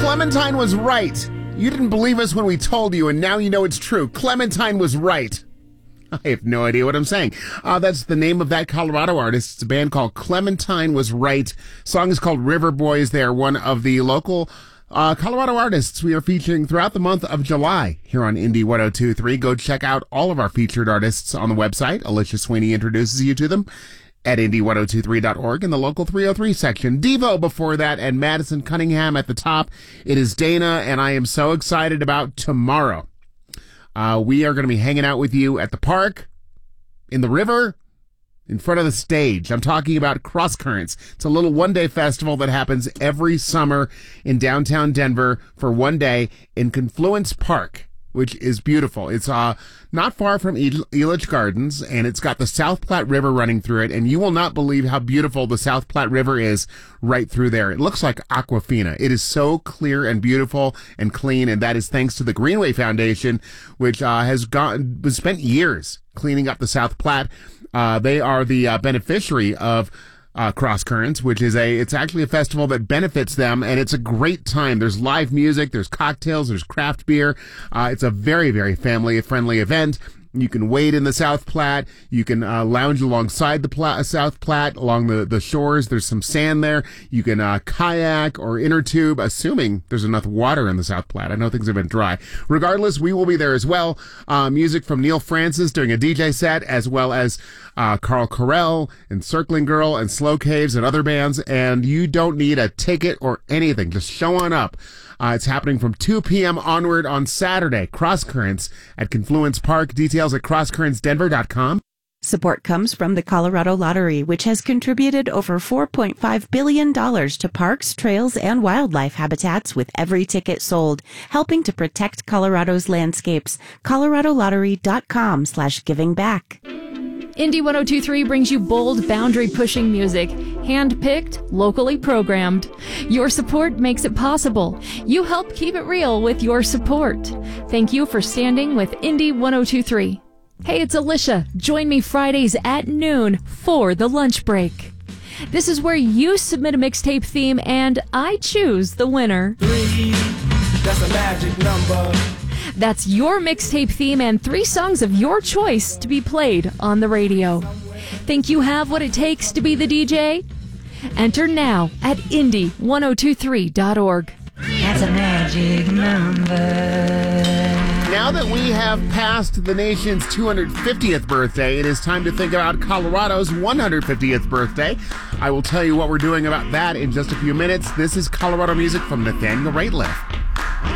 Clementine was right. You didn't believe us when we told you, and now you know it's true. Clementine was right. I have no idea what I'm saying. That's the name of that Colorado artist. It's a band called Clementine Was Right. Song is called River Boys. They are one of the local Colorado artists we are featuring throughout the month of July here on Indie 102.3. Go check out all of our featured artists on the website. Alicia Sweeney introduces you to them at indie1023.org in the local 303 section. Devo before that, and Madison Cunningham at the top. It is Dana, and I am so excited about tomorrow. We are going to be hanging out with you at the park, in the river, in front of the stage. I'm talking about Cross Currents. It's a little one-day festival that happens every summer in downtown Denver for one day in Confluence Park, which is beautiful. It's not far from Elitch Gardens, and it's got the South Platte River running through it, and you will not believe how beautiful the South Platte River is right through there. It looks like Aquafina. It is so clear and beautiful and clean, and that is thanks to the Greenway Foundation, which has spent years cleaning up the South Platte. They are the beneficiary of Cross Currents, which is it's actually a festival that benefits them, and it's a great time. There's live music, there's cocktails, there's craft beer. It's a very, very family-friendly event. You can wade in the South Platte. You can lounge alongside the South Platte, along the shores. There's some sand there. You can kayak or inner tube, assuming there's enough water in the South Platte. I know things have been dry. Regardless, we will be there as well. Music from Neil Francis doing a DJ set, as well as Carl Corell and Circling Girl and Slow Caves and other bands. And you don't need a ticket or anything. Just show on up. It's happening from 2 p.m. onward on Saturday. Cross Currents at Confluence Park. Details at crosscurrentsdenver.com. Support comes from the Colorado Lottery, which has contributed over $4.5 billion to parks, trails, and wildlife habitats with every ticket sold, helping to protect Colorado's landscapes. coloradolottery.com/givingback. Indie 102.3 brings you bold, boundary-pushing music, hand-picked, locally programmed. Your support makes it possible. You help keep it real with your support. Thank you for standing with Indie 102.3. Hey, it's Alicia. Join me Fridays at noon for the lunch break. This is where you submit a mixtape theme and I choose the winner. 3, that's a magic number. That's your mixtape theme and 3 songs of your choice to be played on the radio. Think you have what it takes to be the DJ? Enter now at indie1023.org. That's a magic number. Now that we have passed the nation's 250th birthday, it is time to think about Colorado's 150th birthday. I will tell you what we're doing about that in just a few minutes. This is Colorado music from Nathaniel Rateliff.